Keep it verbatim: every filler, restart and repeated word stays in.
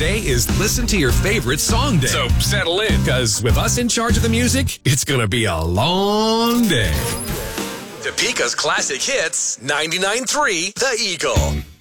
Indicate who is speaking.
Speaker 1: today is Listen to Your Favorite Song Day. So settle in, because with us in charge of the music, it's going to be a long day. Topeka's Classic Hits, ninety-nine point three The Eagle.